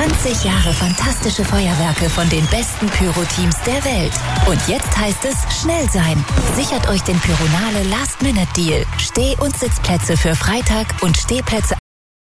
20 Jahre fantastische Feuerwerke von den besten Pyro-Teams der Welt. Und jetzt heißt es schnell sein. Sichert euch den Pyronale Last-Minute-Deal. Steh- und Sitzplätze für Freitag und Stehplätze